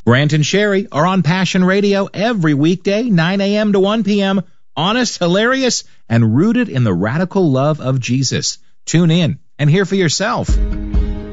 Brant and Sherry are on Passion Radio every weekday, 9 a.m. to 1 p.m., honest, hilarious, and rooted in the radical love of Jesus. Tune in and hear for yourself.